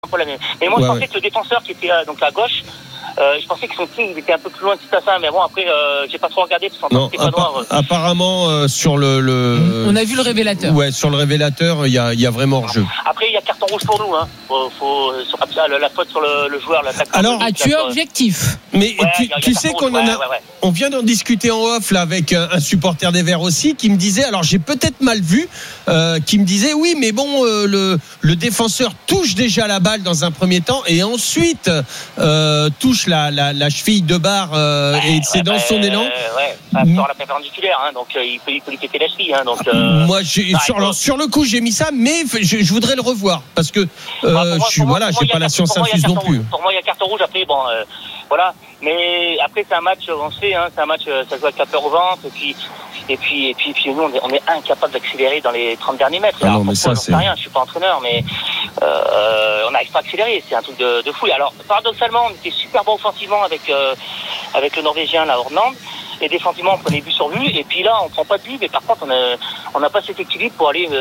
problème. Mais moi, je pensais que le défenseur qui était donc à gauche, je pensais que son tir était un peu plus loin de ça, mais bon, après, j'ai pas trop regardé parce qu'on pas noir. Apparemment, sur le. On a vu le révélateur. Ouais, sur le révélateur, il y a vraiment hors-jeu. Après, il y a carton rouge pour nous, hein. Faut la faute sur le joueur, l'attaquant. Alors, tu es objectif. Mais tu sais qu'on en a. On vient d'en discuter en off là avec un supporter des Verts aussi qui me disait, alors j'ai peut-être mal vu, qui me disait oui, mais bon, le défenseur touche déjà la balle dans un premier temps et ensuite touche la cheville de barre et c'est dans son élan. Ça sort la perpendiculaire, hein, donc il peut lui péter la cheville. Hein, donc, moi, sur le coup, j'ai mis ça, mais je voudrais le revoir parce que j'ai pas la science infuse non plus. Pour moi, il y a carton rouge. Après, bon, voilà. Mais après, c'est un match, on sait, hein, c'est un match, ça joue avec la peur au ventre et puis nous, on est incapable d'accélérer dans les 30 derniers mètres. Non, mais ça, c'est rien. Je suis pas entraîneur, mais on n'arrive pas à accélérer. C'est un truc de fou. Alors, paradoxalement, on était super bon offensivement avec le Norvégien, là, Hornland. Et défensivement, on prenait but sur but. Et puis là, on prend pas de but. Mais par contre, on n'a pas cet équilibre pour aller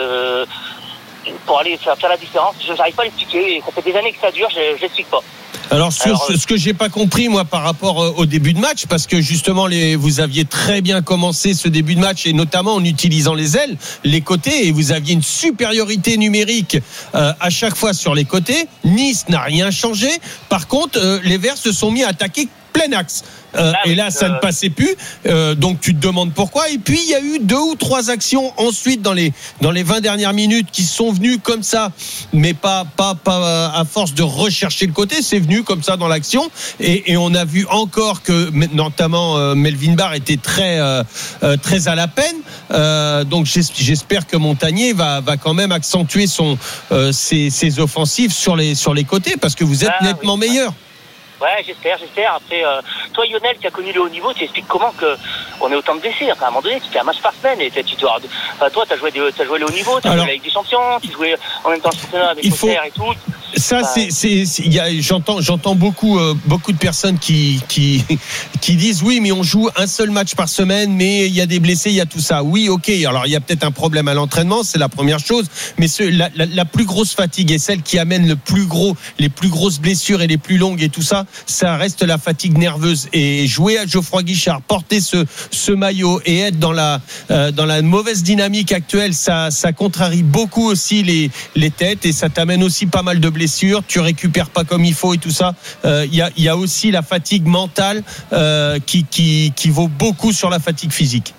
faire la différence. Je n'arrive pas à l'expliquer. Ça fait des années que ça dure. Je l'explique pas. Alors, ce que j'ai pas compris, moi, par rapport au début de match, parce que justement, vous aviez très bien commencé ce début de match, et notamment en utilisant les ailes, les côtés, et vous aviez une supériorité numérique à chaque fois sur les côtés. Nice n'a rien changé. Par contre, les Verts se sont mis à attaquer plein axe. Et là, ça ne passait plus. Donc, tu te demandes pourquoi. Et puis, il y a eu 2 ou 3 actions ensuite dans les 20 dernières minutes qui sont venues comme ça, mais pas à force de rechercher le côté. C'est venu comme ça dans l'action. Et on a vu encore que, notamment, Melvin Barr était très à la peine. Donc, j'espère que Montagnier va quand même accentuer ses offensives sur les côtés parce que vous êtes nettement meilleur. Ouais, j'espère. Après, toi, Lionel, qui a connu le haut niveau, tu expliques comment on est autant de blessés. Enfin, à un moment donné, tu fais un match par semaine et toi, t'as joué le haut niveau, t'as joué avec des champions, tu jouais en même temps championnat avec Auxerre et tout. Ça, j'entends beaucoup de personnes qui disent oui, mais on joue un seul match par semaine, mais il y a des blessés, il y a tout ça. Oui, ok. Alors, il y a peut-être un problème à l'entraînement, c'est la première chose, mais la plus grosse fatigue et celle qui amène les plus grosses blessures et les plus longues et tout ça, ça reste la fatigue nerveuse. Et jouer à Geoffroy Guichard, porter ce maillot et être dans la mauvaise dynamique actuelle, ça contrarie beaucoup aussi les têtes et ça t'amène aussi pas mal de blessures. Tu récupères pas comme il faut et tout ça. Il y a aussi la fatigue mentale qui vaut beaucoup sur la fatigue physique.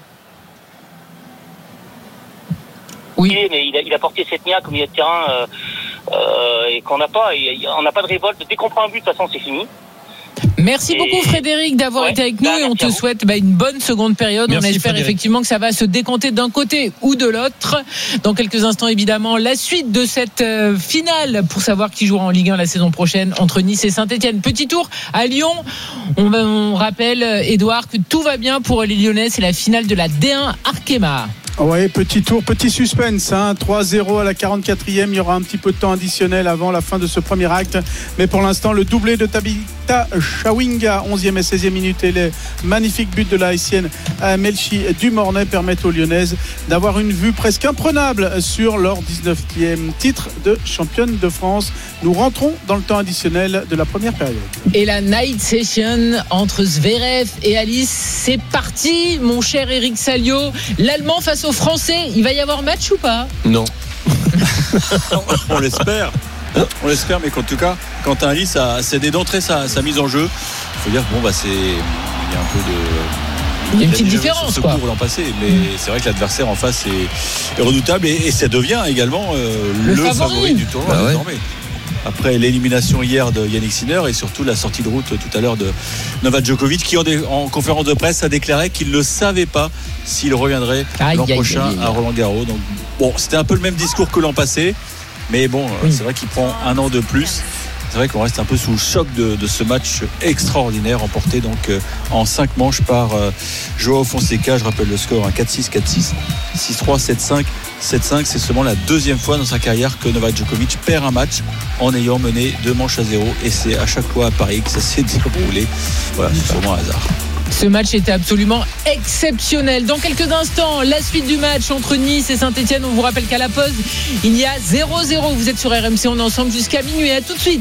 Oui, mais il a porté cette niaque au milieu de terrain et qu'on n'a pas. On n'a pas de révolte. Dès qu'on prend un but, de toute façon, c'est fini. Merci beaucoup Frédéric d'avoir été avec nous et on te souhaite une bonne seconde période. Merci, on espère Frédéric. Effectivement que ça va se décompter d'un côté ou de l'autre. Dans quelques instants évidemment la suite de cette finale pour savoir qui jouera en Ligue 1 la saison prochaine entre Nice et Saint-Etienne. Petit tour à Lyon. On rappelle Edouard que tout va bien pour les Lyonnais. C'est la finale de la D1 Arkema. Ouais, petit tour, petit suspense, 3-0 à la 44e. Il y aura un petit peu de temps additionnel avant la fin de ce premier acte. Mais pour l'instant, le doublé de Tabitha Chawinga, 11e et 16e minute, et les magnifiques buts de la Haïtienne Melchi Dumornay permettent aux Lyonnaises d'avoir une vue presque imprenable sur leur 19e titre de championne de France. Nous rentrons dans le temps additionnel de la première période. Et la night session entre Zverev et Alice, c'est parti, mon cher Eric Salio. L'Allemand face aux Français, il va y avoir match ou pas ? Non. On l'espère, mais en tout cas, Quentin Alice a cédé d'entrée sa mise en jeu. Il faut dire que il y a un peu de. Il y a une petite différence, quoi. L'an passé, mais c'est vrai que l'adversaire en face est redoutable et ça devient également le favori du tournoi désormais. Après l'élimination hier de Yannick Sinner et surtout la sortie de route tout à l'heure de Novak Djokovic qui en conférence de presse a déclaré qu'il ne savait pas s'il reviendrait l'an prochain à Roland-Garros. Donc bon, c'était un peu le même discours que l'an passé, mais bon, c'est vrai qu'il prend un an de plus. C'est vrai qu'on reste un peu sous le choc de ce match extraordinaire remporté donc en 5 manches par Joao Fonseca. Je rappelle le score 4-6, 4-6, 6-3, 7-5, 7-5. C'est seulement la deuxième fois dans sa carrière que Novak Djokovic perd un match en ayant mené 2 manches à 0 et c'est à chaque fois à Paris que ça s'est déroulé. Voilà, c'est sûrement un hasard. Ce match était absolument exceptionnel. Dans quelques instants, la suite du match entre Nice et Saint-Etienne. On vous rappelle qu'à la pause, il y a 0-0. Vous êtes sur RMC, on est ensemble jusqu'à minuit. À tout de suite.